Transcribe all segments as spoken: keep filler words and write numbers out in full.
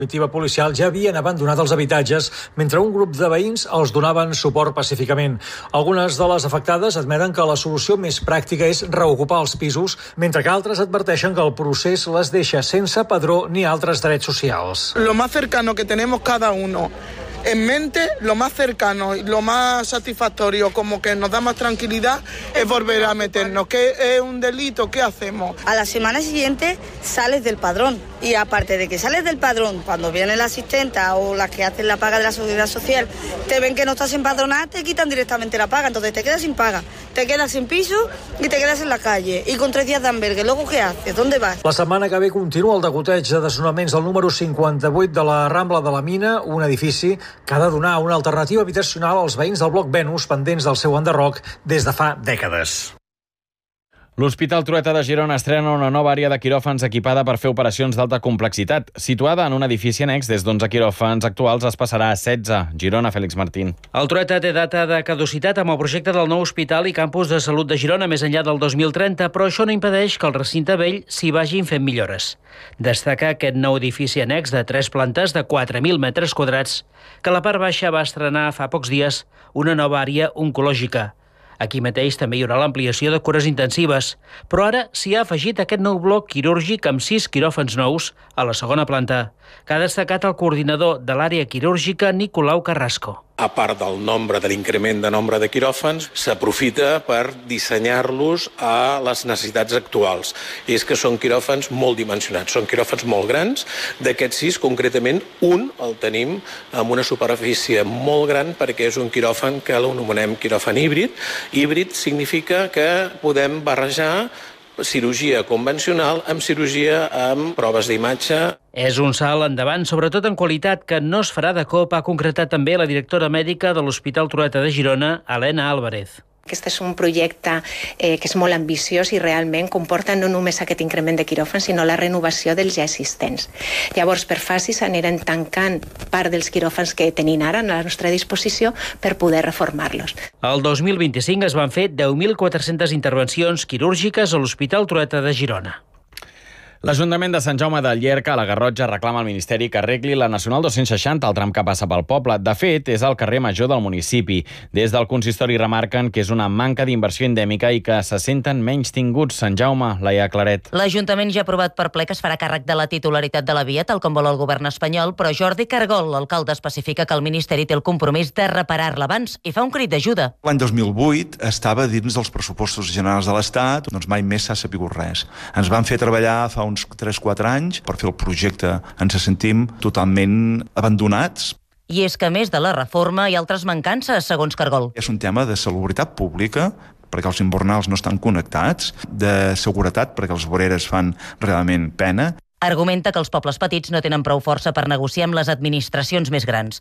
La comitiva policial ja havien abandonat els habitatges mentre un grup de veïns els donaven suport pacíficament. Algunes de les afectades admeten que la solució més pràctica és reocupar els pisos, mentre que altres adverteixen que el procés les deixa sense padró ni altres drets socials. Lo más cercano que tenemos cada uno en mente, lo más cercano y lo más satisfactorio, como que nos da más tranquilidad, es volver a meternos. ¿Qué es un delito? ¿Qué hacemos? A la semana siguiente sales del padrón y aparte de que sales del padrón, cuando viene la asistenta o las que hacen la paga de la seguridad social, te ven que no estás empadronada, te quitan directamente la paga, entonces te quedas sin paga, te quedas sin piso y te quedas en la calle y con tres días de albergue. Luego, ¿qué haces? ¿Dónde vas? La setmana que ve continua el degoteig de desnonaments del número cinquanta-vuit de la Rambla de la Mina, un edifici que ha de donar una alternativa habitacional als veïns del bloc Venus pendents del seu enderroc des de fa dècades. L'Hospital Trueta de Girona estrena una nova àrea de quiròfans equipada per fer operacions d'alta complexitat. Situada en un edifici annex, des d'onze quiròfans actuals es passarà a setze. Girona, Fèlix Martín. El Trueta té data de caducitat amb el projecte del nou hospital i campus de salut de Girona més enllà del dos mil trenta, però això no impedeix que el recinte vell s'hi vagin fent millores. Destaca aquest nou edifici annex de tres plantes de quatre mil metres quadrats, que a la part baixa va estrenar fa pocs dies una nova àrea oncològica. Aquí mateix també hi haurà l'ampliació de cures intensives, però ara s'hi ha afegit aquest nou bloc quirúrgic amb sis quiròfans nous a la segona planta, que ha destacat el coordinador de l'àrea quirúrgica, Nicolau Carrasco. A part del nombre de l'increment de nombre de quiròfans, s'aprofita per dissenyar-los a les necessitats actuals. I és que són quiròfans molt dimensionats, són quiròfans molt grans. D'aquests sis, concretament, un el tenim amb una superfície molt gran perquè és un quiròfan que l'anomenem quiròfan híbrid. Híbrid significa que podem barrejar cirurgia convencional amb cirurgia amb proves d'imatge. És un salt endavant, sobretot en qualitat, que no es farà de cop, ha concretat també la directora mèdica de l'Hospital Trueta de Girona, Helena Álvarez. Aquest és un projecte eh, que és molt ambiciós i realment comporta no només aquest increment de quiròfans, sinó la renovació dels ja existents. Llavors, per fases anirem tancant part dels quiròfans que tenim ara a la nostra disposició per poder reformar-los. El dos mil vint-i-cinc es van fer deu mil quatre-centes intervencions quirúrgiques a l'Hospital Trueta de Girona. L'Ajuntament de Sant Jaume de Llierca, a la Garrotxa, reclama al Ministeri que arregli la Nacional dos-cents seixanta, el tram que passa pel poble. De fet, és el carrer major del municipi. Des del consistori remarquen que és una manca d'inversió endèmica i que se senten menys tinguts. Sant Jaume, Laia Claret. L'Ajuntament ja ha aprovat per ple que es farà càrrec de la titularitat de la via, tal com vol el govern espanyol, però Jordi Cargol, l'alcalde, especifica que el Ministeri té el compromís de reparar-la abans i fa un crit d'ajuda. L'any dos mil vuit estava dins dels pressupostos generals de l'Estat, doncs mai més s'ha sabut res. Ens van fer treballar fa uns tres o quatre anys per fer el projecte. Ens sentim totalment abandonats. I és que, a més de la reforma, hi ha altres mancances, segons Cargol. És un tema de salubritat pública, perquè els invernals no estan connectats, de seguretat, perquè els voreres fan realment pena. Argumenta que els pobles petits no tenen prou força per negociar amb les administracions més grans.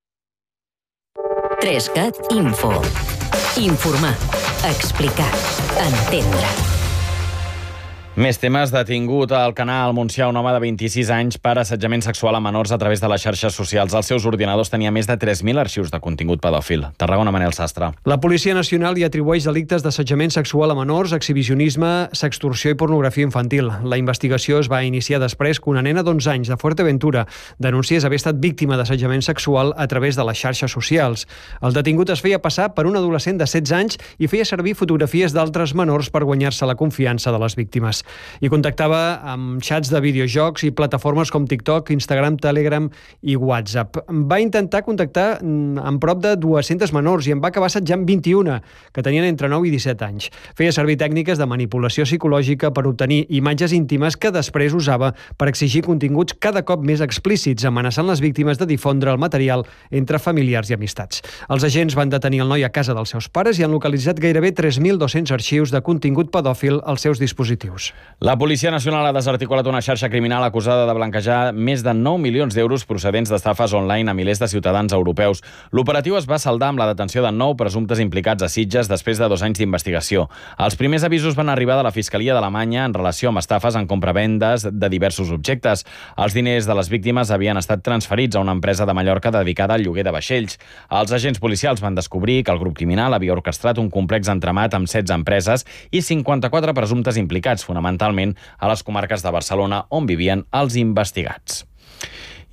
tres cat Info. Informar, explicar, entendre. Més temes. Detingut al Canal Montsià un home de vint-i-sis anys per assetjament sexual a menors a través de les xarxes socials. Els seus ordinadors tenia més de tres mil arxius de contingut pedòfil. Tarragona, Manel Sastre. La Policia Nacional hi atribueix delictes d'assetjament sexual a menors, exhibicionisme, sextorsió i pornografia infantil. La investigació es va iniciar després que una nena d'onze anys de Fuerteventura denunciés haver estat víctima d'assetjament sexual a través de les xarxes socials. El detingut es feia passar per un adolescent de setze anys i feia servir fotografies d'altres menors per guanyar-se la confiança de les víctimes. I contactava amb xats de videojocs i plataformes com TikTok, Instagram, Telegram i WhatsApp. Va intentar contactar amb prop de dues-centes menors i en va acabar assetjant vint-i-una, que tenien entre nou i disset anys. Feia servir tècniques de manipulació psicològica per obtenir imatges íntimes que després usava per exigir continguts cada cop més explícits, amenaçant les víctimes de difondre el material entre familiars i amistats. Els agents van detenir el noi a casa dels seus pares i han localitzat gairebé tres mil dos-cents arxius de contingut pedòfil als seus dispositius. La Policia Nacional ha desarticulat una xarxa criminal acusada de blanquejar més de nou milions d'euros procedents d'estafes online a milers de ciutadans europeus. L'operatiu es va saldar amb la detenció de nou presumptes implicats a Sitges després de dos anys d'investigació. Els primers avisos van arribar de la Fiscalia d'Alemanya en relació amb estafes en compravendes de diversos objectes. Els diners de les víctimes havien estat transferits a una empresa de Mallorca dedicada al lloguer de vaixells. Els agents policials van descobrir que el grup criminal havia orquestrat un complex entramat amb setze empreses i cinquanta-quatre presumptes implicats, fonamentalment a les comarques de Barcelona, on vivien els investigats.